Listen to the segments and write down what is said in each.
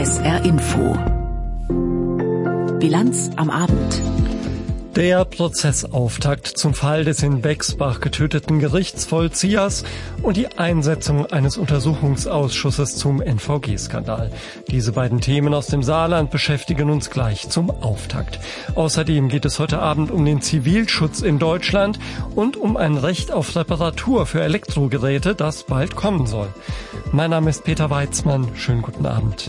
SR Info. Bilanz am Abend. Der Prozessauftakt zum Fall des in Bexbach getöteten Gerichtsvollziehers und die Einsetzung eines Untersuchungsausschusses zum NVG-Skandal. Diese beiden Themen aus dem Saarland beschäftigen uns gleich zum Auftakt. Außerdem geht es heute Abend um den Zivilschutz in Deutschland und um ein Recht auf Reparatur für Elektrogeräte, das bald kommen soll. Mein Name ist Peter Weizmann. Schönen guten Abend.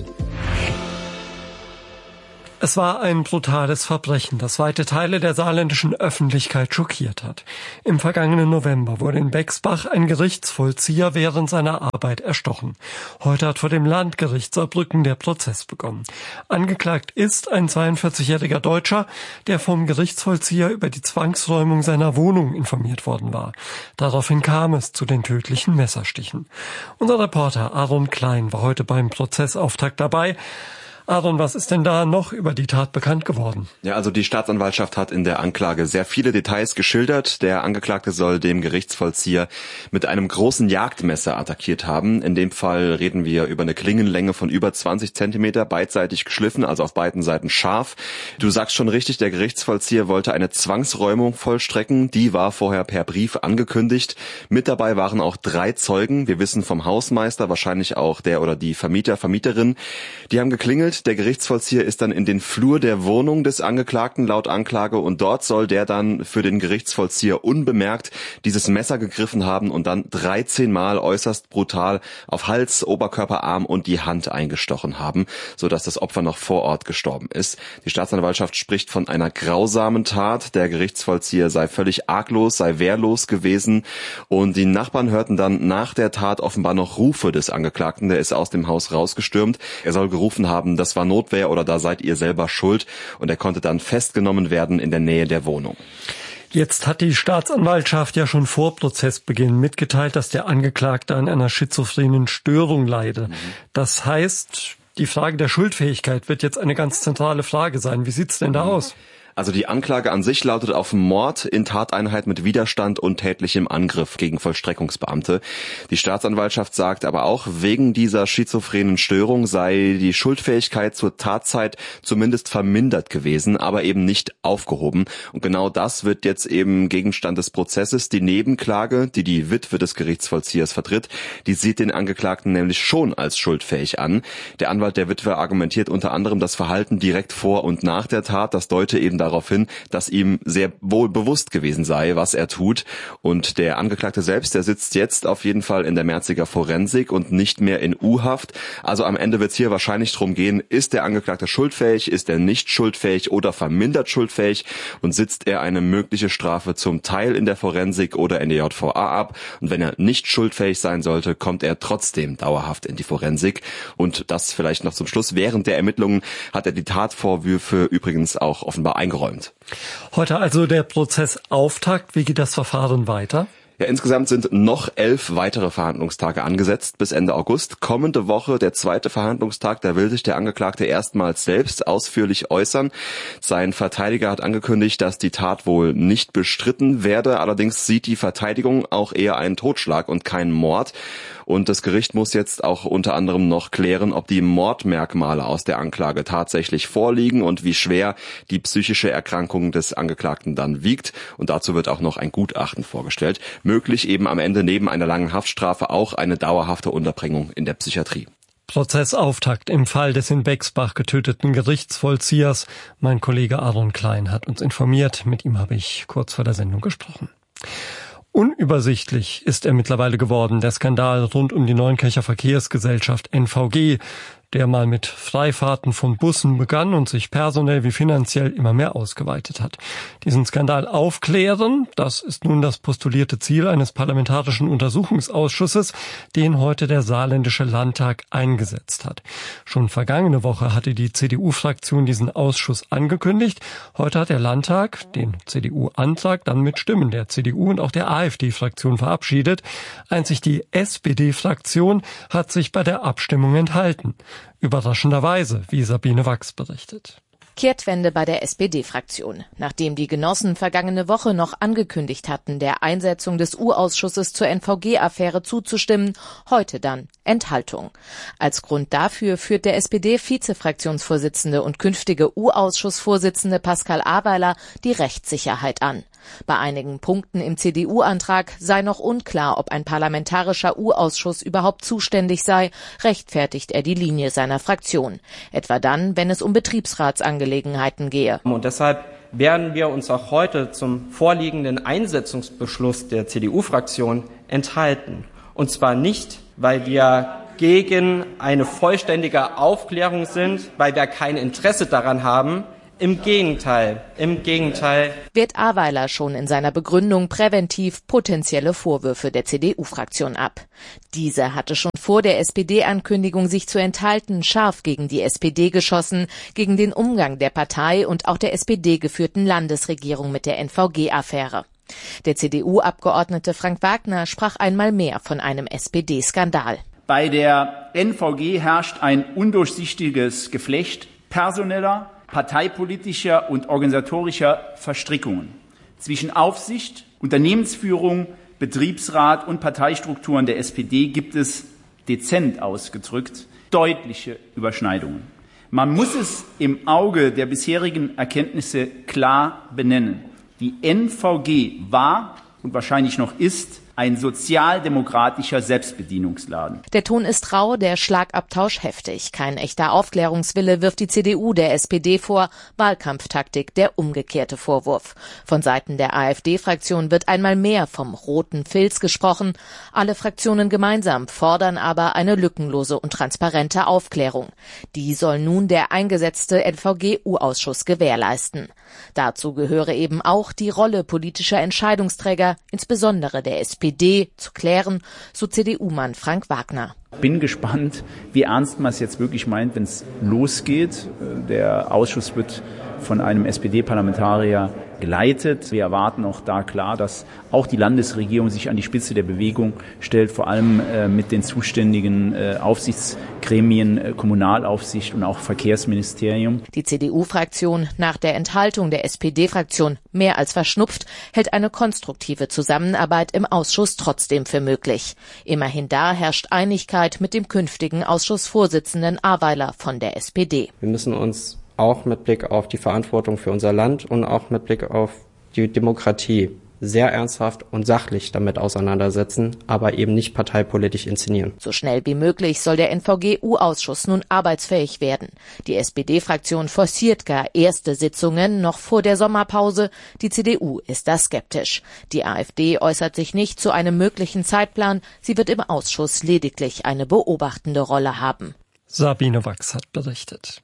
Es war ein brutales Verbrechen, das weite Teile der saarländischen Öffentlichkeit schockiert hat. Im vergangenen November wurde in Bexbach ein Gerichtsvollzieher während seiner Arbeit erstochen. Heute hat vor dem Landgericht Saarbrücken der Prozess begonnen. Angeklagt ist ein 42-jähriger Deutscher, der vom Gerichtsvollzieher über die Zwangsräumung seiner Wohnung informiert worden war. Daraufhin kam es zu den tödlichen Messerstichen. Unser Reporter Aaron Klein war heute beim Prozessauftakt dabei. Aaron, was ist denn da noch über die Tat bekannt geworden? Ja, also die Staatsanwaltschaft hat in der Anklage sehr viele Details geschildert. Der Angeklagte soll dem Gerichtsvollzieher mit einem großen Jagdmesser attackiert haben. In dem Fall reden wir über eine Klingenlänge von über 20 Zentimeter, beidseitig geschliffen, also auf beiden Seiten scharf. Du sagst schon richtig, der Gerichtsvollzieher wollte eine Zwangsräumung vollstrecken. Die war vorher per Brief angekündigt. Mit dabei waren auch 3 Zeugen. Wir wissen vom Hausmeister, wahrscheinlich auch der oder die Vermieterin. Die haben geklingelt. Der Gerichtsvollzieher ist dann in den Flur der Wohnung des Angeklagten laut Anklage und dort soll der dann für den Gerichtsvollzieher unbemerkt dieses Messer gegriffen haben und dann 13 Mal äußerst brutal auf Hals, Oberkörper, Arm und die Hand eingestochen haben, sodass das Opfer noch vor Ort gestorben ist. Die Staatsanwaltschaft spricht von einer grausamen Tat. Der Gerichtsvollzieher sei völlig arglos, sei wehrlos gewesen und die Nachbarn hörten dann nach der Tat offenbar noch Rufe des Angeklagten. Der ist aus dem Haus rausgestürmt. Er soll gerufen haben, das war Notwehr oder da seid ihr selber schuld. Und er konnte dann festgenommen werden in der Nähe der Wohnung. Jetzt hat die Staatsanwaltschaft ja schon vor Prozessbeginn mitgeteilt, dass der Angeklagte an einer schizophrenen Störung leide. Das heißt, die Frage der Schuldfähigkeit wird jetzt eine ganz zentrale Frage sein. Wie sieht's denn da aus? Also die Anklage an sich lautet auf Mord in Tateinheit mit Widerstand und tätlichem Angriff gegen Vollstreckungsbeamte. Die Staatsanwaltschaft sagt aber auch, wegen dieser schizophrenen Störung sei die Schuldfähigkeit zur Tatzeit zumindest vermindert gewesen, aber eben nicht aufgehoben. Und genau das wird jetzt eben Gegenstand des Prozesses. Die Nebenklage, die die Witwe des Gerichtsvollziehers vertritt, die sieht den Angeklagten nämlich schon als schuldfähig an. Der Anwalt der Witwe argumentiert unter anderem das Verhalten direkt vor und nach der Tat. Das deute eben darauf hin, dass ihm sehr wohl bewusst gewesen sei, was er tut. Und der Angeklagte selbst, der sitzt jetzt auf jeden Fall in der Merziger Forensik und nicht mehr in U-Haft. Also am Ende wird es hier wahrscheinlich darum gehen, ist der Angeklagte schuldfähig, ist er nicht schuldfähig oder vermindert schuldfähig und sitzt er eine mögliche Strafe zum Teil in der Forensik oder in der JVA ab. Und wenn er nicht schuldfähig sein sollte, kommt er trotzdem dauerhaft in die Forensik. Und das vielleicht noch zum Schluss. Während der Ermittlungen hat er die Tatvorwürfe übrigens auch offenbar eingeräumt. Heute also der Prozessauftakt. Wie geht das Verfahren weiter? Ja, insgesamt sind noch 11 weitere Verhandlungstage angesetzt bis Ende August. Kommende Woche der 2. Verhandlungstag, da will sich der Angeklagte erstmals selbst ausführlich äußern. Sein Verteidiger hat angekündigt, dass die Tat wohl nicht bestritten werde. Allerdings sieht die Verteidigung auch eher einen Totschlag und keinen Mord. Und das Gericht muss jetzt auch unter anderem noch klären, ob die Mordmerkmale aus der Anklage tatsächlich vorliegen und wie schwer die psychische Erkrankung des Angeklagten dann wiegt. Und dazu wird auch noch ein Gutachten vorgestellt. Möglich eben am Ende neben einer langen Haftstrafe auch eine dauerhafte Unterbringung in der Psychiatrie. Prozessauftakt im Fall des in Bexbach getöteten Gerichtsvollziehers. Mein Kollege Aaron Klein hat uns informiert. Mit ihm habe ich kurz vor der Sendung gesprochen. Unübersichtlich ist er mittlerweile geworden, der Skandal rund um die Neunkircher Verkehrsgesellschaft NVG, der mal mit Freifahrten von Bussen begann und sich personell wie finanziell immer mehr ausgeweitet hat. Diesen Skandal aufklären, das ist nun das postulierte Ziel eines parlamentarischen Untersuchungsausschusses, den heute der saarländische Landtag eingesetzt hat. Schon vergangene Woche hatte die CDU-Fraktion diesen Ausschuss angekündigt. Heute hat der Landtag den CDU-Antrag dann mit Stimmen der CDU und auch der AfD-Fraktion verabschiedet. Einzig die SPD-Fraktion hat sich bei der Abstimmung enthalten. Überraschenderweise, wie Sabine Wachs berichtet. Kehrtwende bei der SPD-Fraktion. Nachdem die Genossen vergangene Woche noch angekündigt hatten, der Einsetzung des U-Ausschusses zur NVG-Affäre zuzustimmen, heute dann Enthaltung. Als Grund dafür führt der SPD-Vizefraktionsvorsitzende und künftige U-Ausschussvorsitzende Pascal Aweiler die Rechtssicherheit an. Bei einigen Punkten im CDU-Antrag sei noch unklar, ob ein parlamentarischer U-Ausschuss überhaupt zuständig sei, rechtfertigt er die Linie seiner Fraktion. Etwa dann, wenn es um Betriebsratsangelegenheiten gehe. Und deshalb werden wir uns auch heute zum vorliegenden Einsetzungsbeschluss der CDU-Fraktion enthalten. Und zwar nicht, weil wir gegen eine vollständige Aufklärung sind, weil wir kein Interesse daran haben. Im Gegenteil. Wehrt Aweiler schon in seiner Begründung präventiv potenzielle Vorwürfe der CDU-Fraktion ab. Diese hatte schon vor der SPD-Ankündigung, sich zu enthalten, scharf gegen die SPD geschossen, gegen den Umgang der Partei und auch der SPD-geführten Landesregierung mit der NVG-Affäre. Der CDU-Abgeordnete Frank Wagner sprach einmal mehr von einem SPD-Skandal. Bei der NVG herrscht ein undurchsichtiges Geflecht personeller, parteipolitischer und organisatorischer Verstrickungen zwischen Aufsicht, Unternehmensführung, Betriebsrat und Parteistrukturen der SPD gibt es, dezent ausgedrückt, deutliche Überschneidungen. Man muss es im Auge der bisherigen Erkenntnisse klar benennen. Die NVG war und wahrscheinlich noch ist ein sozialdemokratischer Selbstbedienungsladen. Der Ton ist rau, der Schlagabtausch heftig. Kein echter Aufklärungswille wirft die CDU der SPD vor, Wahlkampftaktik der umgekehrte Vorwurf. Von Seiten der AfD-Fraktion wird einmal mehr vom roten Filz gesprochen. Alle Fraktionen gemeinsam fordern aber eine lückenlose und transparente Aufklärung. Die soll nun der eingesetzte NVG-U-Ausschuss gewährleisten. Dazu gehöre eben auch die Rolle politischer Entscheidungsträger, insbesondere der SPD, zu klären, so CDU-Mann Frank Wagner. Bin gespannt, wie ernst man es jetzt wirklich meint, wenn es losgeht. Der Ausschuss wird von einem SPD-Parlamentarier geleitet. Wir erwarten auch da klar, dass auch die Landesregierung sich an die Spitze der Bewegung stellt, vor allem mit den zuständigen Aufsichtsgremien, Kommunalaufsicht und auch Verkehrsministerium. Die CDU-Fraktion, nach der Enthaltung der SPD-Fraktion mehr als verschnupft, hält eine konstruktive Zusammenarbeit im Ausschuss trotzdem für möglich. Immerhin da herrscht Einigkeit mit dem künftigen Ausschussvorsitzenden Aweiler von der SPD. Wir müssen uns auch mit Blick auf die Verantwortung für unser Land und auch mit Blick auf die Demokratie sehr ernsthaft und sachlich damit auseinandersetzen, aber eben nicht parteipolitisch inszenieren. So schnell wie möglich soll der NVG-U-Ausschuss nun arbeitsfähig werden. Die SPD-Fraktion forciert gar erste Sitzungen noch vor der Sommerpause. Die CDU ist da skeptisch. Die AfD äußert sich nicht zu einem möglichen Zeitplan. Sie wird im Ausschuss lediglich eine beobachtende Rolle haben. Sabine Wachs hat berichtet.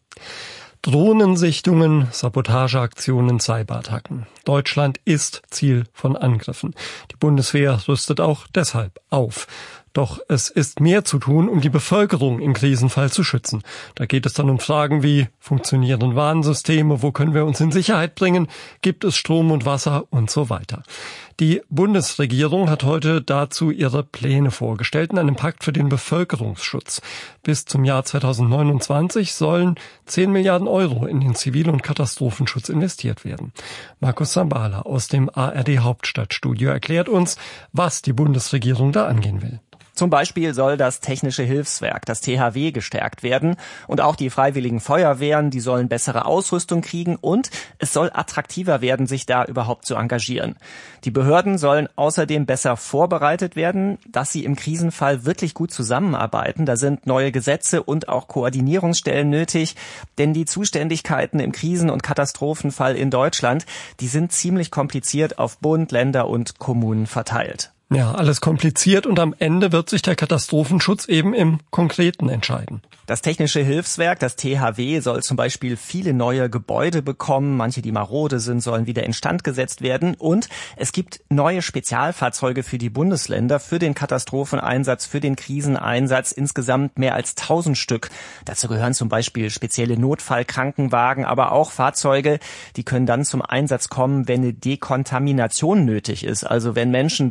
Drohnensichtungen, Sabotageaktionen, Cyberattacken. Deutschland ist Ziel von Angriffen. Die Bundeswehr rüstet auch deshalb auf. Doch es ist mehr zu tun, um die Bevölkerung im Krisenfall zu schützen. Da geht es dann um Fragen wie, funktionieren Warnsysteme, wo können wir uns in Sicherheit bringen, gibt es Strom und Wasser und so weiter. Die Bundesregierung hat heute dazu ihre Pläne vorgestellt in einem Pakt für den Bevölkerungsschutz. Bis zum Jahr 2029 sollen 10 Milliarden Euro in den Zivil- und Katastrophenschutz investiert werden. Markus Sambala aus dem ARD Hauptstadtstudio erklärt uns, was die Bundesregierung da angehen will. Zum Beispiel soll das Technische Hilfswerk, das THW, gestärkt werden und auch die freiwilligen Feuerwehren, die sollen bessere Ausrüstung kriegen und es soll attraktiver werden, sich da überhaupt zu engagieren. Die Behörden sollen außerdem besser vorbereitet werden, dass sie im Krisenfall wirklich gut zusammenarbeiten. Da sind neue Gesetze und auch Koordinierungsstellen nötig, denn die Zuständigkeiten im Krisen- und Katastrophenfall in Deutschland, die sind ziemlich kompliziert auf Bund, Länder und Kommunen verteilt. Ja, alles kompliziert und am Ende wird sich der Katastrophenschutz eben im Konkreten entscheiden. Das Technische Hilfswerk, das THW, soll zum Beispiel viele neue Gebäude bekommen. Manche, die marode sind, sollen wieder instand gesetzt werden. Und es gibt neue Spezialfahrzeuge für die Bundesländer, für den Katastropheneinsatz, für den Kriseneinsatz. Insgesamt mehr als 1000 Stück. Dazu gehören zum Beispiel spezielle Notfallkrankenwagen, aber auch Fahrzeuge, die können dann zum Einsatz kommen, wenn eine Dekontamination nötig ist. Also wenn Menschen durch Chemikalien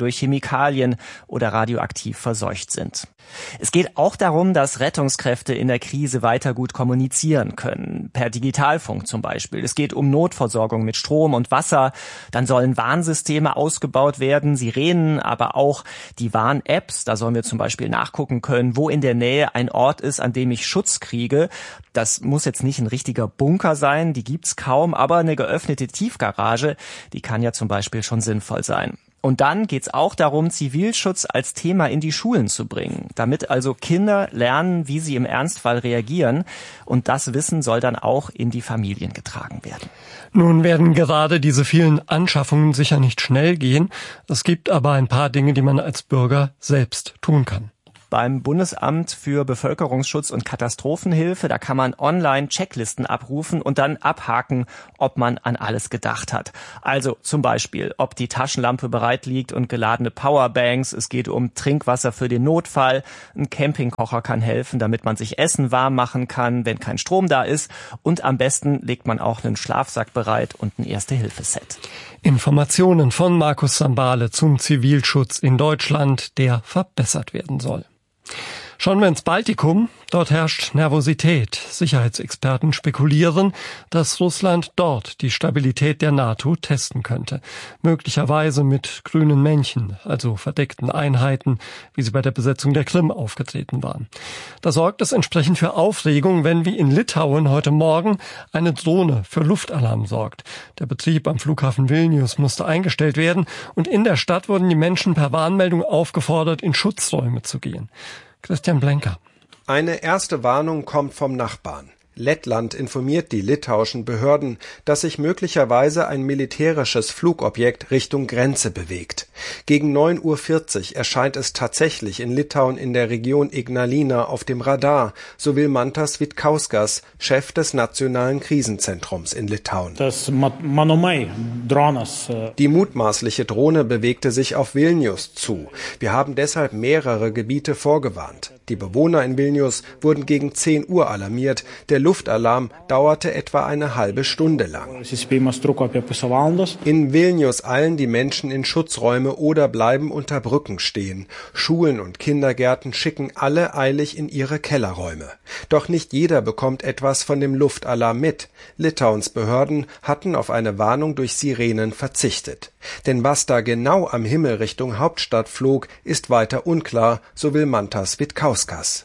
Chemikalien oder radioaktiv verseucht sind. Es geht auch darum, dass Rettungskräfte in der Krise weiter gut kommunizieren können, per Digitalfunk zum Beispiel. Es geht um Notversorgung mit Strom und Wasser. Dann sollen Warnsysteme ausgebaut werden, Sirenen, aber auch die Warn-Apps. Da sollen wir zum Beispiel nachgucken können, wo in der Nähe ein Ort ist, an dem ich Schutz kriege. Das muss jetzt nicht ein richtiger Bunker sein, die gibt's kaum, aber eine geöffnete Tiefgarage, die kann ja zum Beispiel schon sinnvoll sein. Und dann geht's auch darum, Zivilschutz als Thema in die Schulen zu bringen, damit also Kinder lernen, wie sie im Ernstfall reagieren. Und das Wissen soll dann auch in die Familien getragen werden. Nun werden gerade diese vielen Anschaffungen sicher nicht schnell gehen. Es gibt aber ein paar Dinge, die man als Bürger selbst tun kann. Beim Bundesamt für Bevölkerungsschutz und Katastrophenhilfe, da kann man online Checklisten abrufen und dann abhaken, ob man an alles gedacht hat. Also zum Beispiel, ob die Taschenlampe bereit liegt und geladene Powerbanks. Es geht um Trinkwasser für den Notfall. Ein Campingkocher kann helfen, damit man sich Essen warm machen kann, wenn kein Strom da ist. Und am besten legt man auch einen Schlafsack bereit und ein Erste-Hilfe-Set. Informationen von Markus Sambale zum Zivilschutz in Deutschland, der verbessert werden soll. Schauen wir ins Baltikum. Dort herrscht Nervosität. Sicherheitsexperten spekulieren, dass Russland dort die Stabilität der NATO testen könnte. Möglicherweise mit grünen Männchen, also verdeckten Einheiten, wie sie bei der Besetzung der Krim aufgetreten waren. Da sorgt es entsprechend für Aufregung, wenn wie in Litauen heute Morgen eine Drohne für Luftalarm sorgt. Der Betrieb am Flughafen Vilnius musste eingestellt werden und in der Stadt wurden die Menschen per Warnmeldung aufgefordert, in Schutzräume zu gehen. Christian Blenker. Eine erste Warnung kommt vom Nachbarn. Lettland informiert die litauischen Behörden, dass sich möglicherweise ein militärisches Flugobjekt Richtung Grenze bewegt. Gegen 9:40 Uhr erscheint es tatsächlich in Litauen in der Region Ignalina auf dem Radar, so will Mantas Vitkauskas, Chef des Nationalen Krisenzentrums in Litauen. Die mutmaßliche Drohne bewegte sich auf Vilnius zu. Wir haben deshalb mehrere Gebiete vorgewarnt. Die Bewohner in Vilnius wurden gegen 10 Uhr alarmiert. Der Luftalarm dauerte etwa eine halbe Stunde lang. In Vilnius eilen die Menschen in Schutzräume oder bleiben unter Brücken stehen. Schulen und Kindergärten schicken alle eilig in ihre Kellerräume. Doch nicht jeder bekommt etwas von dem Luftalarm mit. Litauens Behörden hatten auf eine Warnung durch Sirenen verzichtet. Denn was da genau am Himmel Richtung Hauptstadt flog, ist weiter unklar, so will Mantas Vitkauskas.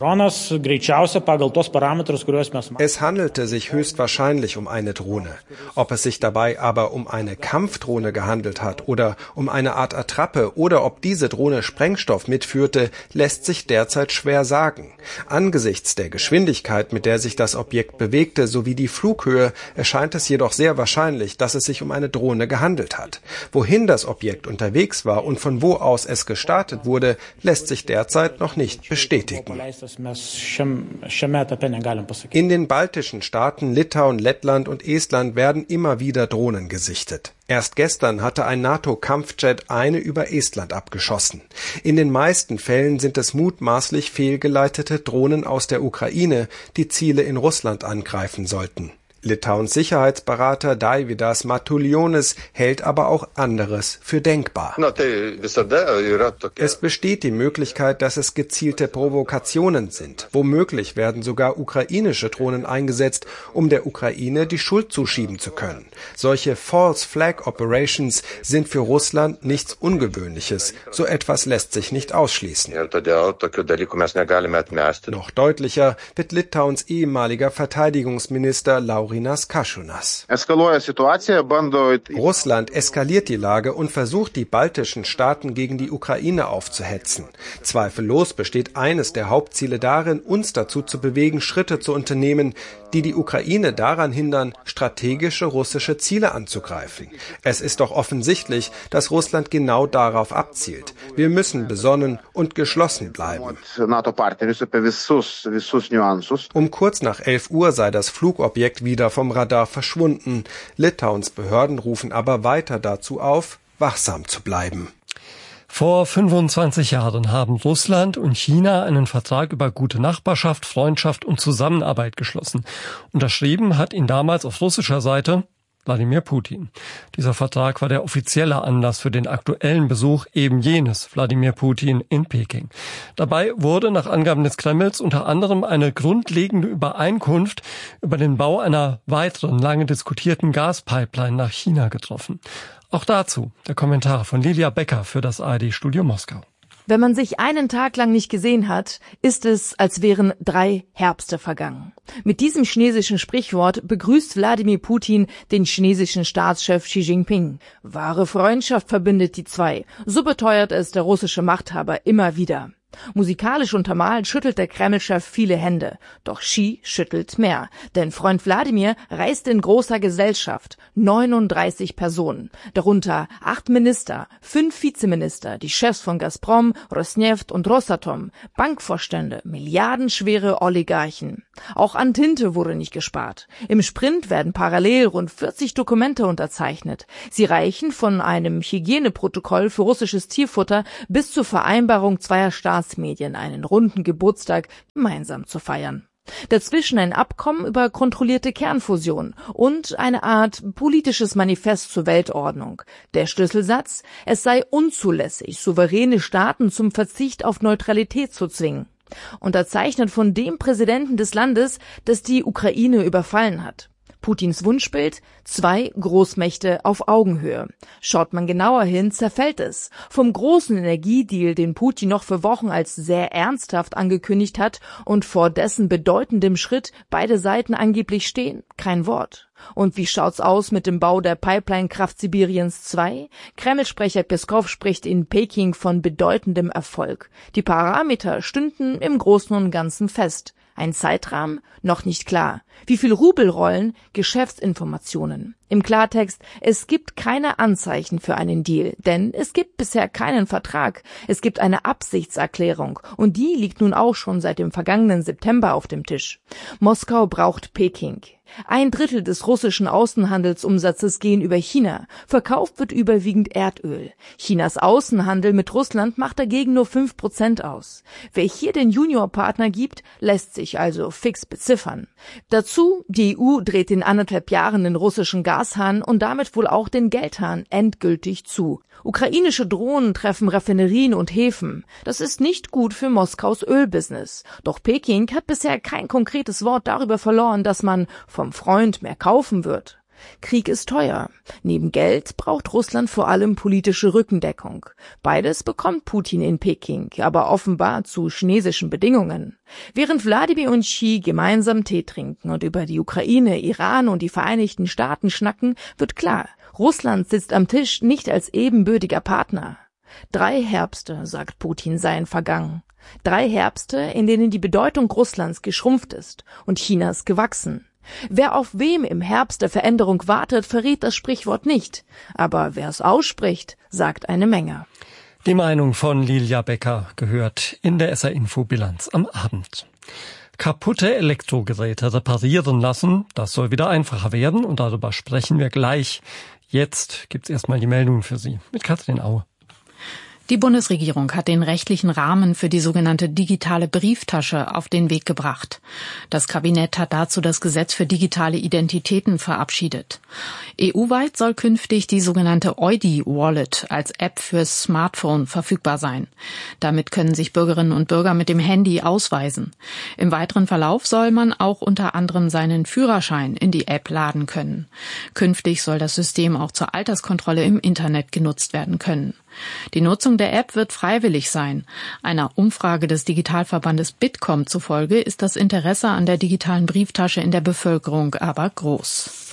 Es handelte sich höchstwahrscheinlich um eine Drohne. Ob es sich dabei aber um eine Kampfdrohne gehandelt hat oder um eine Art Attrappe oder ob diese Drohne Sprengstoff mitführte, lässt sich derzeit schwer sagen. Angesichts der Geschwindigkeit, mit der sich das Objekt bewegte, sowie die Flughöhe, erscheint es jedoch sehr wahrscheinlich, dass es sich um eine Drohne gehandelt hat. Wohin das Objekt unterwegs war und von wo aus es gestartet wurde, lässt sich derzeit noch nicht bestätigen. In den baltischen Staaten Litauen, Lettland und Estland werden immer wieder Drohnen gesichtet. Erst gestern hatte ein NATO-Kampfjet eine über Estland abgeschossen. In den meisten Fällen sind es mutmaßlich fehlgeleitete Drohnen aus der Ukraine, die Ziele in Russland angreifen sollten. Litauens Sicherheitsberater Daividas Matulionis hält aber auch anderes für denkbar. Es besteht die Möglichkeit, dass es gezielte Provokationen sind. Womöglich werden sogar ukrainische Drohnen eingesetzt, um der Ukraine die Schuld zuschieben zu können. Solche False Flag Operations sind für Russland nichts Ungewöhnliches. So etwas lässt sich nicht ausschließen. Noch deutlicher wird Litauens ehemaliger Verteidigungsminister Laurinas Kasčiūnas. Russland eskaliert die Lage und versucht, die baltischen Staaten gegen die Ukraine aufzuhetzen. Zweifellos besteht eines der Hauptziele darin, uns dazu zu bewegen, Schritte zu unternehmen, die die Ukraine daran hindern, strategische russische Ziele anzugreifen. Es ist doch offensichtlich, dass Russland genau darauf abzielt. Wir müssen besonnen und geschlossen bleiben. Um kurz nach 11 Uhr sei das Flugobjekt wieder vom Radar verschwunden. Litauens Behörden rufen aber weiter dazu auf, wachsam zu bleiben. Vor 25 Jahren haben Russland und China einen Vertrag über gute Nachbarschaft, Freundschaft und Zusammenarbeit geschlossen. Unterschrieben hat ihn damals auf russischer Seite Wladimir Putin. Dieser Vertrag war der offizielle Anlass für den aktuellen Besuch eben jenes Wladimir Putin in Peking. Dabei wurde nach Angaben des Kremls unter anderem eine grundlegende Übereinkunft über den Bau einer weiteren lange diskutierten Gaspipeline nach China getroffen. Auch dazu der Kommentar von Lilia Becker für das ARD-Studio Moskau. Wenn man sich einen Tag lang nicht gesehen hat, ist es, als wären 3 Herbste vergangen. Mit diesem chinesischen Sprichwort begrüßt Wladimir Putin den chinesischen Staatschef Xi Jinping. Wahre Freundschaft verbindet die zwei, so beteuert es der russische Machthaber immer wieder. Musikalisch untermalt schüttelt der Kreml-Chef viele Hände, doch Xi schüttelt mehr, denn Freund Wladimir reist in großer Gesellschaft, 39 Personen, darunter 8 Minister, 5 Vizeminister, die Chefs von Gazprom, Rosneft und Rosatom, Bankvorstände, milliardenschwere Oligarchen. Auch an Tinte wurde nicht gespart. Im Sprint werden parallel rund 40 Dokumente unterzeichnet. Sie reichen von einem Hygieneprotokoll für russisches Tierfutter bis zur Vereinbarung zweier Staatsmedien, einen runden Geburtstag gemeinsam zu feiern. Dazwischen ein Abkommen über kontrollierte Kernfusion und eine Art politisches Manifest zur Weltordnung. Der Schlüsselsatz: Es sei unzulässig, souveräne Staaten zum Verzicht auf Neutralität zu zwingen. Unterzeichnet von dem Präsidenten des Landes, das die Ukraine überfallen hat. Putins Wunschbild: 2 Großmächte auf Augenhöhe. Schaut man genauer hin, zerfällt es. Vom großen Energiedeal, den Putin noch für Wochen als sehr ernsthaft angekündigt hat und vor dessen bedeutendem Schritt beide Seiten angeblich stehen, kein Wort. Und wie schaut's aus mit dem Bau der Pipeline-Kraft Sibiriens 2? Kreml-Sprecher Peskow spricht in Peking von bedeutendem Erfolg. Die Parameter stünden im Großen und Ganzen fest. Ein Zeitrahmen? Noch nicht klar. Wie viel Rubel rollen? Geschäftsinformationen. Im Klartext: Es gibt keine Anzeichen für einen Deal, denn es gibt bisher keinen Vertrag. Es gibt eine Absichtserklärung und die liegt nun auch schon seit dem vergangenen September auf dem Tisch. Moskau braucht Peking. 1/3 des russischen Außenhandelsumsatzes gehen über China. Verkauft wird überwiegend Erdöl. Chinas Außenhandel mit Russland macht dagegen nur 5% aus. Wer hier den Juniorpartner gibt, lässt sich also fix beziffern. Dazu: Die EU dreht in 1,5 Jahren den russischen Gashahn und damit wohl auch den Geldhahn endgültig zu. Ukrainische Drohnen treffen Raffinerien und Häfen. Das ist nicht gut für Moskaus Ölbusiness. Doch Peking hat bisher kein konkretes Wort darüber verloren, dass man vom Freund mehr kaufen wird. Krieg ist teuer. Neben Geld braucht Russland vor allem politische Rückendeckung. Beides bekommt Putin in Peking, aber offenbar zu chinesischen Bedingungen. Während Wladimir und Xi gemeinsam Tee trinken und über die Ukraine, Iran und die Vereinigten Staaten schnacken, wird klar: Russland sitzt am Tisch nicht als ebenbürtiger Partner. 3 Herbste, sagt Putin, seien vergangen. 3 Herbste, in denen die Bedeutung Russlands geschrumpft ist und Chinas gewachsen. Wer auf wem im Herbst der Veränderung wartet, verrät das Sprichwort nicht. Aber wer es ausspricht, sagt eine Menge. Die Meinung von Lilia Becker gehört in der SR-Info-Bilanz am Abend. Kaputte Elektrogeräte reparieren lassen, das soll wieder einfacher werden und darüber sprechen wir gleich. Jetzt gibt's erstmal die Meldung für Sie mit Katrin Aue. Die Bundesregierung hat den rechtlichen Rahmen für die sogenannte digitale Brieftasche auf den Weg gebracht. Das Kabinett hat dazu das Gesetz für digitale Identitäten verabschiedet. EU-weit soll künftig die sogenannte Eudi-Wallet als App fürs Smartphone verfügbar sein. Damit können sich Bürgerinnen und Bürger mit dem Handy ausweisen. Im weiteren Verlauf soll man auch unter anderem seinen Führerschein in die App laden können. Künftig soll das System auch zur Alterskontrolle im Internet genutzt werden können. Die Nutzung der App wird freiwillig sein. Einer Umfrage des Digitalverbandes Bitkom zufolge ist das Interesse an der digitalen Brieftasche in der Bevölkerung aber groß.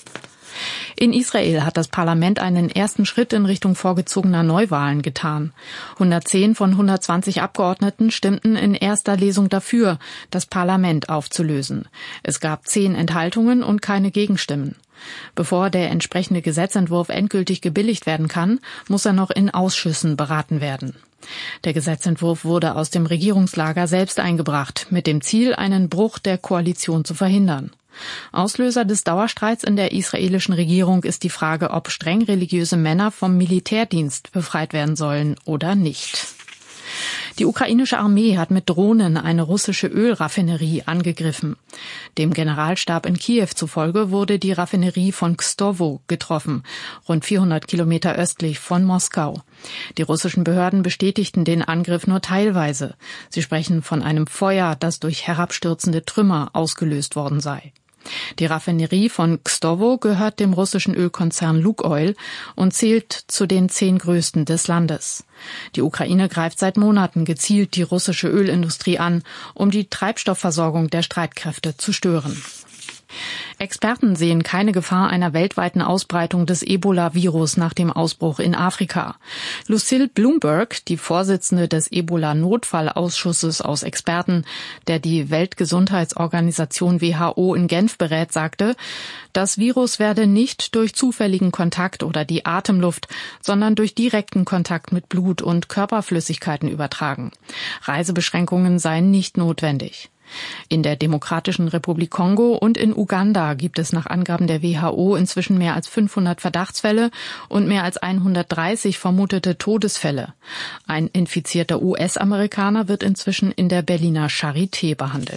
In Israel hat das Parlament einen ersten Schritt in Richtung vorgezogener Neuwahlen getan. 110 von 120 Abgeordneten stimmten in erster Lesung dafür, das Parlament aufzulösen. Es gab 10 Enthaltungen und keine Gegenstimmen. Bevor der entsprechende Gesetzentwurf endgültig gebilligt werden kann, muss er noch in Ausschüssen beraten werden. Der Gesetzentwurf wurde aus dem Regierungslager selbst eingebracht, mit dem Ziel, einen Bruch der Koalition zu verhindern. Auslöser des Dauerstreits in der israelischen Regierung ist die Frage, ob streng religiöse Männer vom Militärdienst befreit werden sollen oder nicht. Die ukrainische Armee hat mit Drohnen eine russische Ölraffinerie angegriffen. Dem Generalstab in Kiew zufolge wurde die Raffinerie von Kstovo getroffen, rund 400 Kilometer östlich von Moskau. Die russischen Behörden bestätigten den Angriff nur teilweise. Sie sprechen von einem Feuer, das durch herabstürzende Trümmer ausgelöst worden sei. Die Raffinerie von Kstovo gehört dem russischen Ölkonzern Lukoil und zählt zu den 10 größten des Landes. Die Ukraine greift seit Monaten gezielt die russische Ölindustrie an, um die Treibstoffversorgung der Streitkräfte zu stören. Experten sehen keine Gefahr einer weltweiten Ausbreitung des Ebola-Virus nach dem Ausbruch in Afrika. Lucille Bloomberg, die Vorsitzende des Ebola-Notfallausschusses aus Experten, der die Weltgesundheitsorganisation WHO in Genf berät, sagte, das Virus werde nicht durch zufälligen Kontakt oder die Atemluft, sondern durch direkten Kontakt mit Blut und Körperflüssigkeiten übertragen. Reisebeschränkungen seien nicht notwendig. In der Demokratischen Republik Kongo und in Uganda gibt es nach Angaben der WHO inzwischen mehr als 500 Verdachtsfälle und mehr als 130 vermutete Todesfälle. Ein infizierter US-Amerikaner wird inzwischen in der Berliner Charité behandelt.